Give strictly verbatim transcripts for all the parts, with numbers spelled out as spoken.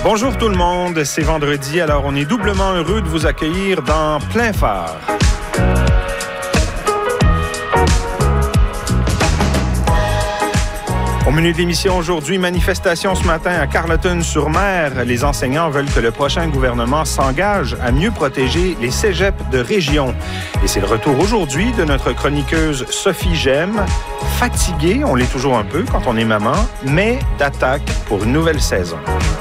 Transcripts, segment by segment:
Bonjour tout le monde, c'est vendredi, alors on est doublement heureux de vous accueillir dans Plein Phare. Au menu de l'émission aujourd'hui, manifestation ce matin à Carleton-sur-Mer. Les enseignants veulent que le prochain gouvernement s'engage à mieux protéger les cégeps de région. Et c'est le retour aujourd'hui de notre chroniqueuse Sophie Gemme. Fatiguée, on l'est toujours un peu quand on est maman, mais d'attaque pour une nouvelle saison.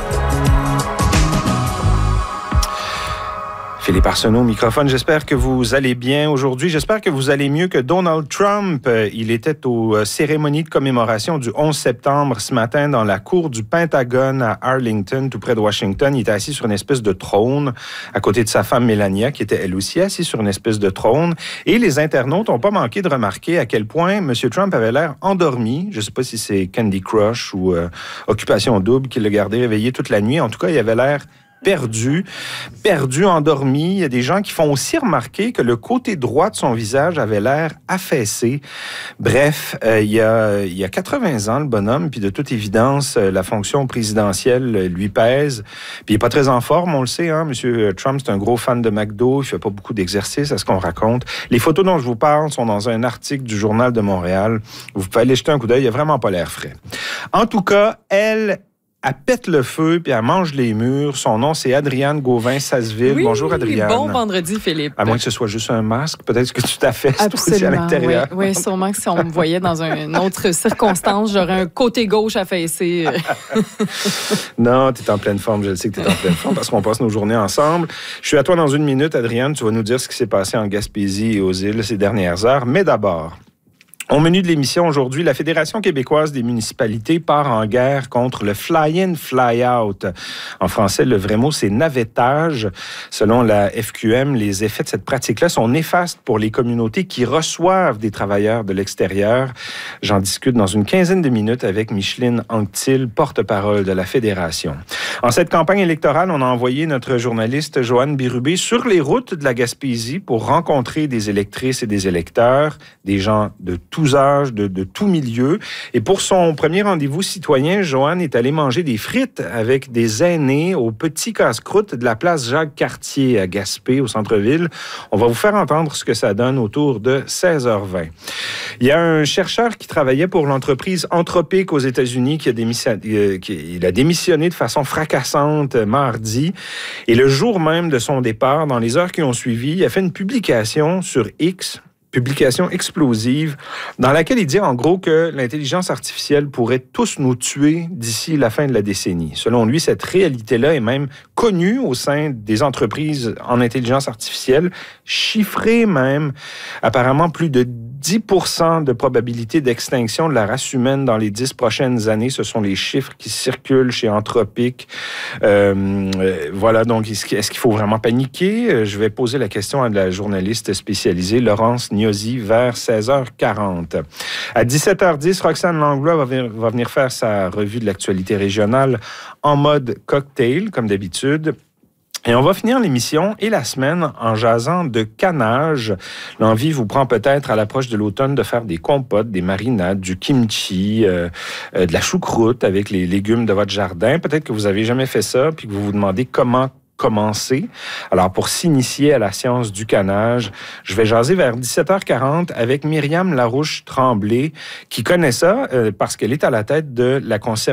Philippe Arsenault au microphone. J'espère que vous allez bien aujourd'hui. J'espère que vous allez mieux que Donald Trump. Il était aux cérémonies de commémoration du onze septembre ce matin dans la cour du Pentagone à Arlington, tout près de Washington. Il était assis sur une espèce de trône à côté de sa femme Melania, qui était elle aussi assise sur une espèce de trône. Et les internautes n'ont pas manqué de remarquer à quel point M. Trump avait l'air endormi. Je ne sais pas si c'est Candy Crush ou euh, Occupation Double qui l'a gardé réveillé toute la nuit. En tout cas, il avait l'air perdu, perdu, endormi. Il y a des gens qui font aussi remarquer que le côté droit de son visage avait l'air affaissé. Bref, euh, il, y a, il y a quatre-vingts ans, le bonhomme, puis de toute évidence, la fonction présidentielle lui pèse. Puis il n'est pas très en forme, on le sait. Hein? M. Trump, c'est un gros fan de McDo. Il ne fait pas beaucoup d'exercice, à ce qu'on raconte. Les photos dont je vous parle sont dans un article du Journal de Montréal. Vous pouvez aller jeter un coup d'œil. Il n'a vraiment pas l'air frais. En tout cas, elle... Elle pète le feu puis elle mange les murs. Son nom, c'est Adrienne Gauvin-Sasseville. Oui, bonjour, Adrienne. Bon vendredi, Philippe. À moins que ce soit juste un masque. Peut-être que tu t'affaisses aussi à l'intérieur. Oui, oui, sûrement que si on me voyait dans une autre circonstance, j'aurais un côté gauche affaissé. Non, tu es en pleine forme. Je le sais que tu es en pleine forme parce qu'on passe nos journées ensemble. Je suis à toi dans une minute, Adrienne. Tu vas nous dire ce qui s'est passé en Gaspésie et aux îles ces dernières heures. Mais d'abord... Au menu de l'émission aujourd'hui, la Fédération québécoise des municipalités part en guerre contre le fly-in, fly-out. En français, le vrai mot, c'est navettage. Selon la F Q M, les effets de cette pratique-là sont néfastes pour les communautés qui reçoivent des travailleurs de l'extérieur. J'en discute dans une quinzaine de minutes avec Micheline Anctil, porte-parole de la Fédération. En cette campagne électorale, on a envoyé notre journaliste Joanne Bérubé sur les routes de la Gaspésie pour rencontrer des électrices et des électeurs, des gens de tous âges, de, de tout milieu. Et pour son premier rendez-vous citoyen, Joanne est allée manger des frites avec des aînés au petit casse-croûte de la place Jacques-Cartier à Gaspé, au centre-ville. On va vous faire entendre ce que ça donne autour de seize heures vingt. Il y a un chercheur qui travaillait pour l'entreprise Anthropic aux États-Unis qui a démissionné, qui, il a démissionné de façon fracassante mardi. Et le jour même de son départ, dans les heures qui ont suivi, il a fait une publication sur X, publication explosive, dans laquelle il dit en gros que l'intelligence artificielle pourrait tous nous tuer d'ici la fin de la décennie. Selon lui, cette réalité-là est même connue au sein des entreprises en intelligence artificielle, chiffrée même, apparemment plus de dix pour cent de probabilité d'extinction de la race humaine dans les dix prochaines années. Ce sont les chiffres qui circulent chez Anthropic. Euh, euh, voilà, donc, est-ce qu'il faut vraiment paniquer? Je vais poser la question à la journaliste spécialisée, Laurence Niosi, vers seize heures quarante. À dix-sept heures dix, Roxane Langlois va venir, va venir faire sa revue de l'actualité régionale en mode cocktail, comme d'habitude. Et on va finir l'émission et la semaine en jasant de canage. L'envie vous prend peut-être à l'approche de l'automne de faire des compotes, des marinades, du kimchi, euh, euh, de la choucroute avec les légumes de votre jardin. Peut-être que vous avez jamais fait ça puis que vous vous demandez comment commencer. Alors, pour s'initier à la science du canage, je vais jaser vers dix-sept heures quarante avec Myriam Larouche-Tremblay, qui connaît ça euh, parce qu'elle est à la tête de la conservation